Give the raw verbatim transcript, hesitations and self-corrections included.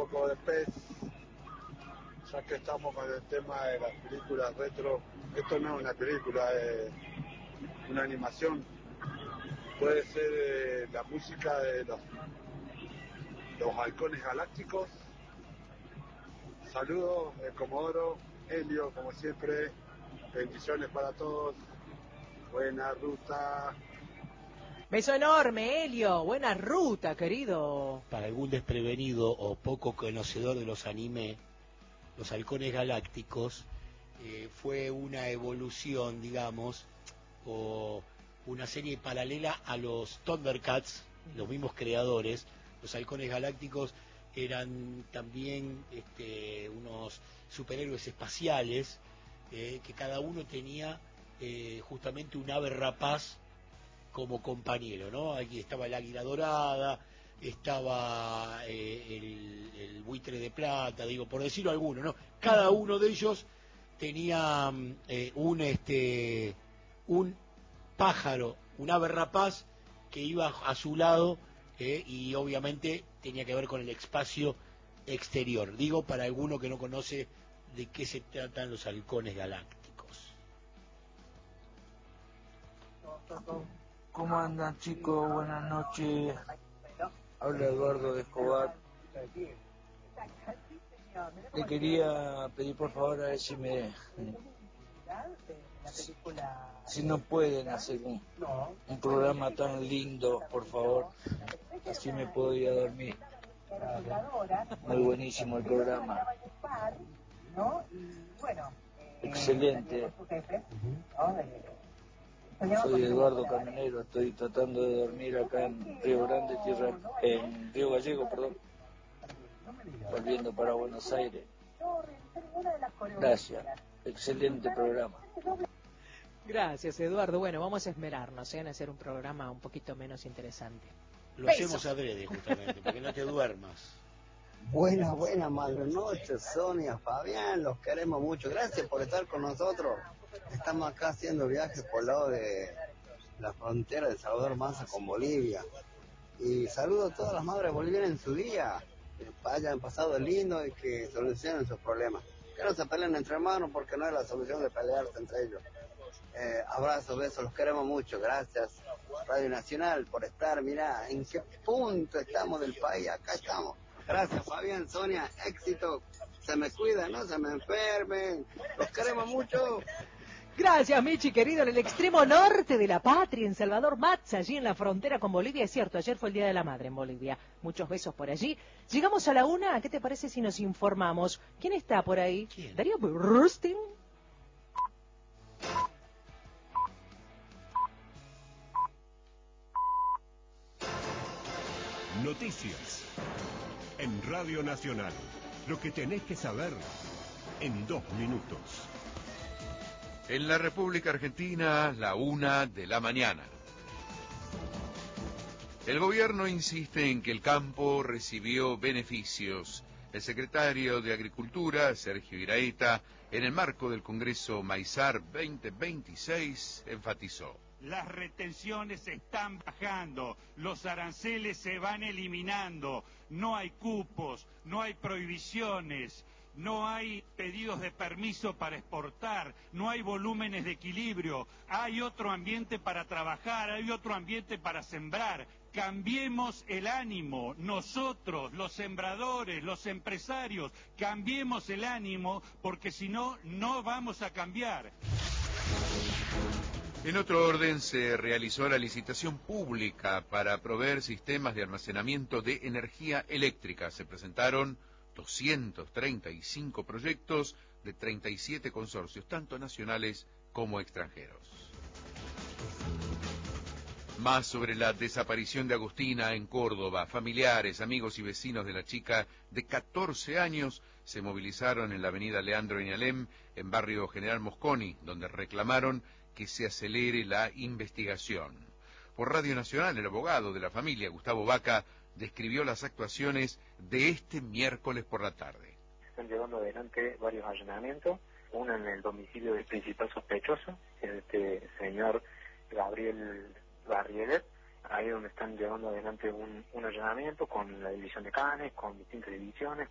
poco de pez, ya que estamos con el tema de las películas retro. Esto no es una película, es una animación. Puede ser eh, la música de los, los halcones galácticos. Saludos de Comodoro, Helio, como siempre. Bendiciones para todos. Buena ruta. Beso enorme, Helio. Buena ruta, querido. Para algún desprevenido o poco conocedor de los anime, los halcones galácticos eh, fue una evolución, digamos, o una serie paralela a los Thundercats, los mismos creadores. Los halcones galácticos eran también este, unos superhéroes espaciales eh, que cada uno tenía eh, justamente un ave rapaz como compañero, ¿no? Aquí estaba el águila dorada, estaba eh, el, el buitre de plata, digo, por decirlo alguno, ¿no? Cada uno de ellos tenía eh, un este un pájaro, un ave rapaz que iba a su lado eh, y obviamente tenía que ver con el espacio exterior. Digo, para alguno que no conoce de qué se tratan los halcones galácticos. ¿Cómo andan, chicos? Buenas noches. Habla Eduardo de Escobar. Le quería pedir por favor a ver si me si, si no pueden hacer un, un programa tan lindo, por favor, así me puedo ir a dormir. Muy buenísimo el programa, excelente. Soy Eduardo Camionero, estoy tratando de dormir acá en Río Grande, tierra, en Río Gallego, perdón, volviendo para Buenos Aires. Gracias, excelente programa. Gracias, Eduardo. Bueno, vamos a esmerarnos ¿eh? en hacer un programa un poquito menos interesante. Lo Besos. hacemos adrede, justamente, para que no te duermas. Buenas, buenas, madre noches, Sonia, Fabián, los queremos mucho. Gracias por estar con nosotros. Estamos acá haciendo viajes por el lado de la frontera de Salvador Mansa con Bolivia. Y saludo a todas las madres bolivianas en su día. Que hayan pasado lindo y que solucionen sus problemas. Que no se peleen entre hermanos porque no es la solución de pelearse entre ellos. Eh, abrazos, besos, los queremos mucho. Gracias, Radio Nacional, por estar. Mirá, en qué punto estamos del país. Acá estamos. Gracias, Fabián, Sonia, éxito. Se me cuidan, no se me enfermen. Los queremos mucho. Gracias, Michi, querido, en el extremo norte de la patria, en Salvador Matza, allí en la frontera con Bolivia. Es cierto, ayer fue el Día de la Madre en Bolivia. Muchos besos por allí. Llegamos a la una. ¿Qué te parece si nos informamos? ¿Quién está por ahí? ¿Quién? Darío Burrustin. Noticias en Radio Nacional. Lo que tenés que saber en dos minutos. En la República Argentina, la una de la mañana. El gobierno insiste en que el campo recibió beneficios. El secretario de Agricultura, Sergio Iraeta, en el marco del Congreso Maizar veinte veintiséis, enfatizó: las retenciones están bajando, los aranceles se van eliminando, no hay cupos, no hay prohibiciones, no hay pedidos de permiso para exportar, no hay volúmenes de equilibrio, hay otro ambiente para trabajar, hay otro ambiente para sembrar. Cambiemos el ánimo, nosotros, los sembradores, los empresarios, cambiemos el ánimo, porque si no, no vamos a cambiar. En otro orden, se realizó la licitación pública para proveer sistemas de almacenamiento de energía eléctrica. Se presentaron doscientos treinta y cinco proyectos de treinta y siete consorcios, tanto nacionales como extranjeros. Más sobre la desaparición de Agustina en Córdoba. Familiares, amigos y vecinos de la chica de catorce años se movilizaron en la avenida Leandro Eñalem, en barrio General Mosconi, donde reclamaron que se acelere la investigación. Por Radio Nacional, el abogado de la familia, Gustavo Vaca, describió las actuaciones de este miércoles por la tarde. Están llevando adelante varios allanamientos, uno en el domicilio del principal sospechoso, este señor Gabriel Barrielet, ahí donde están llevando adelante un, un allanamiento con la división de canes, con distintas divisiones,